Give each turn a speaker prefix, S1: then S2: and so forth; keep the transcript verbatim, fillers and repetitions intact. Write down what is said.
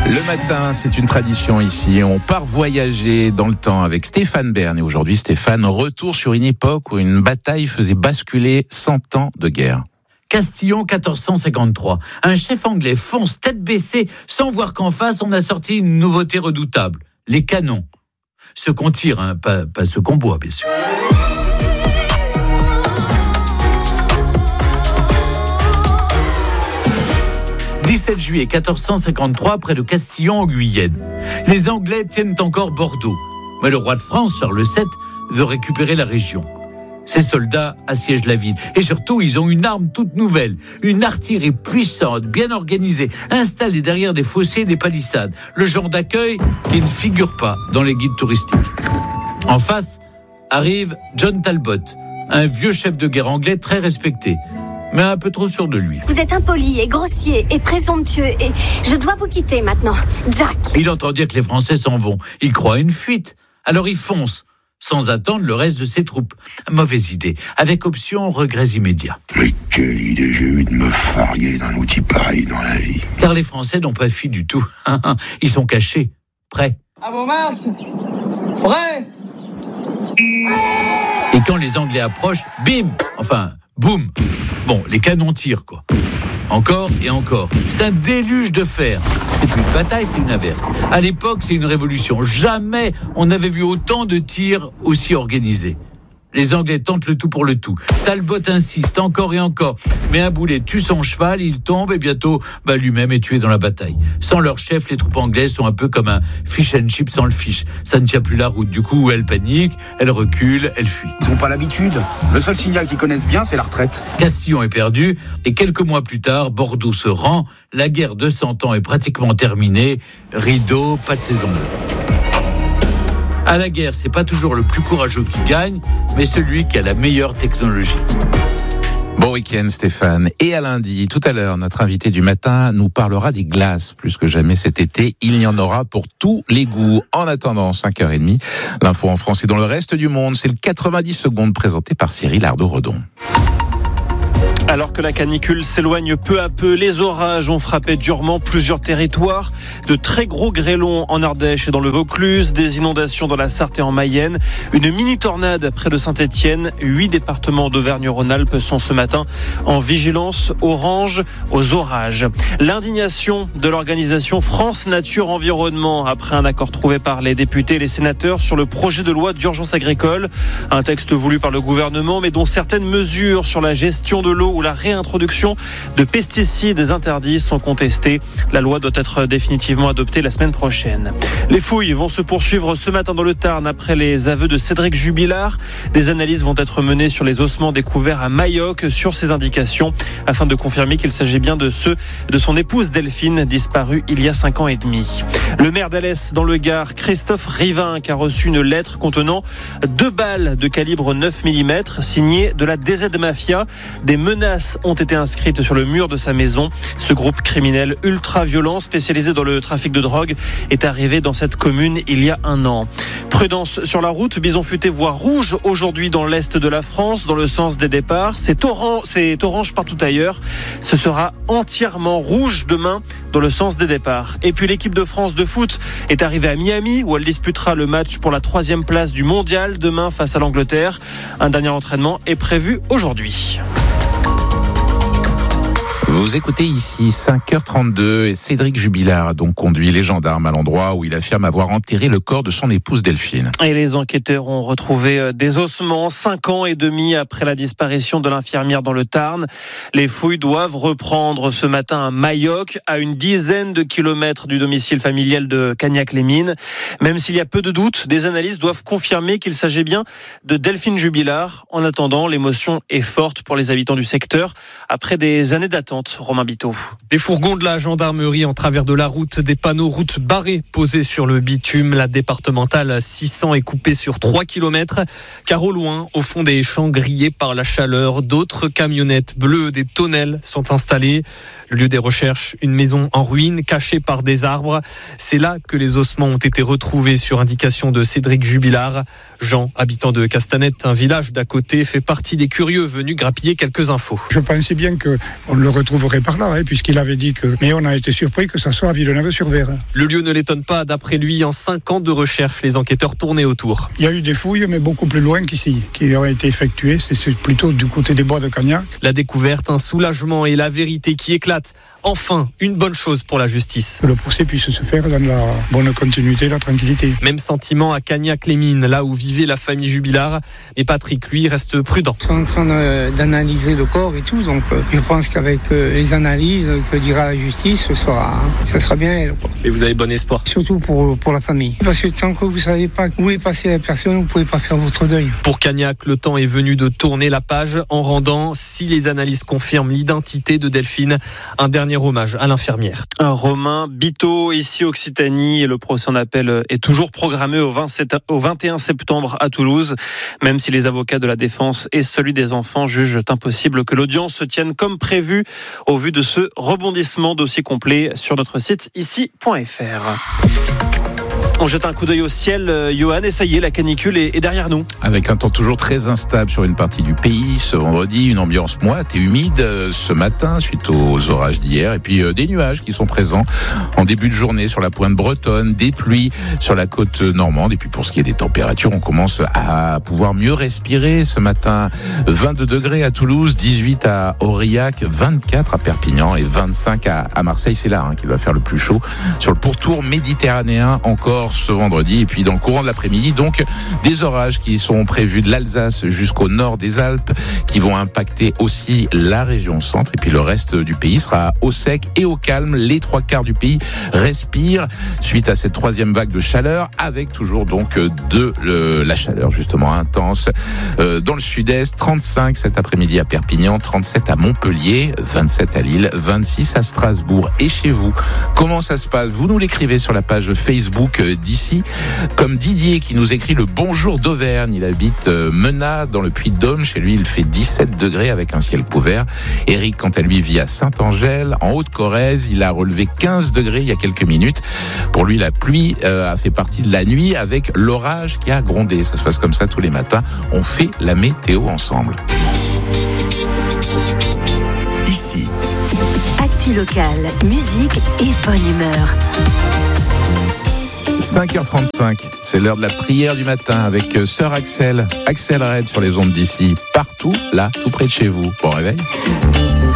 S1: Le matin, c'est une tradition ici. On part voyager dans le temps avec Stéphane Bern. Et aujourd'hui, Stéphane, retour sur une époque où une bataille faisait basculer cent ans de guerre.
S2: Castillon, quatorze cent cinquante-trois. Un chef anglais fonce tête baissée sans voir qu'en face, on a sorti une nouveauté redoutable. Les canons. Ceux qu'on tire, hein, pas, pas ceux qu'on boit, bien sûr. dix-sept juillet quatorze cent cinquante-trois, près de Castillon, en Guyenne. Les Anglais tiennent encore Bordeaux. Mais le roi de France, Charles sept, veut récupérer la région. Ses soldats assiègent la ville. Et surtout, ils ont une arme toute nouvelle. Une artillerie puissante, bien organisée, installée derrière des fossés et des palissades. Le genre d'accueil qui ne figure pas dans les guides touristiques. En face, arrive John Talbot, un vieux chef de guerre anglais très respecté, mais un peu trop sûr de lui.
S3: Vous êtes impoli et grossier et présomptueux et je dois vous quitter maintenant, Jack.
S2: Il entend dire que les Français s'en vont. Il croit à une fuite. Alors il fonce, sans attendre le reste de ses troupes. Mauvaise idée, avec option regrets immédiats.
S4: Mais quelle idée j'ai eu de me farguer d'un outil pareil dans la vie.
S2: Car les Français n'ont pas fui du tout. Ils sont cachés, prêts.
S5: À vos marques, prêts.
S2: Et quand les Anglais approchent, bim, enfin, boum. Bon, les canons tirent, quoi. Encore et encore. C'est un déluge de fer. C'est plus une bataille, c'est une averse. À l'époque, c'est une révolution. Jamais on n'avait vu autant de tirs aussi organisés. Les Anglais tentent le tout pour le tout. Talbot insiste encore et encore. Mais un boulet tue son cheval, il tombe et bientôt, bah, lui-même est tué dans la bataille. Sans leur chef, les troupes anglaises sont un peu comme un fish and chip sans le fish. Ça ne tient plus la route. Du coup, elles paniquent, elles reculent, elles fuient.
S6: Ils n'ont pas l'habitude. Le seul signal qu'ils connaissent bien, c'est la retraite.
S2: Castillon est perdu et quelques mois plus tard, Bordeaux se rend. La guerre de cent ans est pratiquement terminée. Rideau, pas de saison bleue. À la guerre, c'est pas toujours le plus courageux qui gagne, mais celui qui a la meilleure technologie.
S1: Bon week-end Stéphane. Et à lundi, tout à l'heure, notre invité du matin nous parlera des glaces. Plus que jamais cet été, il y en aura pour tous les goûts. En attendant, cinq heures trente, l'info en français dans le reste du monde, c'est le quatre-vingt-dix secondes présenté par Cyril Ardo-Redon.
S7: Alors que la canicule s'éloigne peu à peu, les orages ont frappé durement plusieurs territoires. De très gros grêlons en Ardèche et dans le Vaucluse, des inondations dans la Sarthe et en Mayenne, une mini-tornade près de Saint-Étienne. Huit départements d'Auvergne-Rhône-Alpes sont ce matin en vigilance orange aux orages. L'indignation de l'organisation France Nature Environnement après un accord trouvé par les députés et les sénateurs sur le projet de loi d'urgence agricole. Un texte voulu par le gouvernement, mais dont certaines mesures sur la gestion de l'eau ou la réintroduction de pesticides interdits sont contestées. La loi doit être définitivement adoptée la semaine prochaine. Les fouilles vont se poursuivre ce matin dans le Tarn après les aveux de Cédric Jubilard. Des analyses vont être menées sur les ossements découverts à Mayoc sur ces indications afin de confirmer qu'il s'agit bien de ceux de son épouse Delphine, disparue il y a cinq ans et demi. Le maire d'Alès dans le Gard, Christophe Rivin, a reçu une lettre contenant deux balles de calibre neuf millimètres signées de la D Z Mafia. Des menaces ont été inscrites sur le mur de sa maison. Ce groupe criminel ultra-violent spécialisé dans le trafic de drogue est arrivé dans cette commune il y a un an. Prudence sur la route, Bison Futé voit rouge aujourd'hui dans l'est de la France, dans le sens des départs. C'est orange, c'est orange partout ailleurs. Ce sera entièrement rouge demain dans le sens des départs. Et puis l'équipe de France de foot est arrivée à Miami où elle disputera le match pour la troisième place du mondial demain face à l'Angleterre. Un dernier entraînement est prévu aujourd'hui.
S1: Vous écoutez ici cinq heures trente-deux et Cédric Jubilard a donc conduit les gendarmes à l'endroit où il affirme avoir enterré le corps de son épouse Delphine.
S7: Et les enquêteurs ont retrouvé des ossements cinq ans et demi après la disparition de l'infirmière dans le Tarn. Les fouilles doivent reprendre ce matin à Mayoc, à une dizaine de kilomètres du domicile familial de Cagnac-les-Mines. Même s'il y a peu de doutes, des analyses doivent confirmer qu'il s'agit bien de Delphine Jubilard. En attendant, l'émotion est forte pour les habitants du secteur après des années d'attente. Romain Biteau.
S8: Des fourgons de la gendarmerie en travers de la route, des panneaux route barrés posés sur le bitume. La départementale six cents est coupée sur trois kilomètres, car au loin, au fond des champs grillés par la chaleur, d'autres camionnettes bleues, des tonnelles sont installées. Le lieu des recherches, une maison en ruine cachée par des arbres. C'est là que les ossements ont été retrouvés sur indication de Cédric Jubilard. Jean, habitant de Castanette, un village d'à côté, fait partie des curieux venus grappiller quelques infos.
S9: Je pensais bien qu'on le retrouve retrouverait par là, hein, puisqu'il avait dit que... Mais on a été surpris que ça soit à Villeneuve-sur-Ver.
S8: Le lieu ne l'étonne pas. D'après lui, en cinq ans de recherche, les enquêteurs tournaient autour.
S9: Il y a eu des fouilles, mais beaucoup plus loin qu'ici, qui ont été effectuées. C'est plutôt du côté des bois de Cagnac.
S8: La découverte, un soulagement et la vérité qui éclate. Enfin, une bonne chose pour la justice.
S9: Que le procès puisse se faire dans la bonne continuité, la tranquillité.
S8: Même sentiment à Cagnac-les-Mines, là où vivait la famille Jubilard. Et Patrick, lui, reste prudent.
S10: Ils sont en train de, d'analyser le corps et tout, donc euh, je pense qu'avec euh, les analyses que dira la justice, ce sera, ça sera bien elle. Quoi.
S8: Et vous avez bon espoir?
S10: Surtout pour, pour la famille. Parce que tant que vous ne savez pas où est passée la personne, vous ne pouvez pas faire votre deuil.
S8: Pour Cagnac, le temps est venu de tourner la page en rendant, si les analyses confirment l'identité de Delphine, un dernier hommage à l'infirmière.
S7: Romain Biteau, ici Occitanie, et le procès en appel est toujours programmé au, vingt-sept, au vingt et un septembre à Toulouse, même si les avocats de la défense et celui des enfants jugent impossible que l'audience se tienne comme prévu au vu de ce rebondissement. Dossier complet sur notre site ici point f r. On jette un coup d'œil au ciel, euh, Johan, et ça y est, la canicule est, est derrière nous.
S1: Avec un temps toujours très instable sur une partie du pays, ce vendredi, une ambiance moite et humide euh, ce matin suite aux orages d'hier, et puis euh, des nuages qui sont présents en début de journée sur la pointe bretonne, des pluies sur la côte normande, et puis pour ce qui est des températures, on commence à pouvoir mieux respirer ce matin. vingt-deux degrés à Toulouse, dix-huit à Aurillac, vingt-quatre à Perpignan et vingt-cinq à, à Marseille. C'est là hein, qu'il va faire le plus chaud sur le pourtour méditerranéen encore ce vendredi. Et puis dans le courant de l'après-midi, donc des orages qui sont prévus de l'Alsace jusqu'au nord des Alpes, qui vont impacter aussi la région centre, et puis le reste du pays sera au sec et au calme. Les trois quarts du pays respirent suite à cette troisième vague de chaleur, avec toujours donc de euh, la chaleur justement intense euh, dans le sud-est. Trente-cinq cet après-midi à Perpignan, trente-sept à Montpellier, vingt-sept à Lille, vingt-six à Strasbourg. Et chez vous, comment ça se passe? Vous nous l'écrivez sur la page Facebook d'ici, comme Didier qui nous écrit le bonjour d'Auvergne. Il habite Menat dans le Puy-de-Dôme. Chez lui, il fait dix-sept degrés avec un ciel couvert. Eric, quant à lui, vit à Saint-Angèle, en Haute-Corrèze. Il a relevé quinze degrés il y a quelques minutes. Pour lui, la pluie euh, a fait partie de la nuit avec l'orage qui a grondé. Ça se passe comme ça tous les matins. On fait la météo ensemble. Ici.
S11: Actu locale, musique et bonne humeur.
S1: cinq heures trente-cinq, c'est l'heure de la prière du matin avec Sœur Axel, Axel Red sur les ondes d'ici, partout, là, tout près de chez vous. Bon réveil.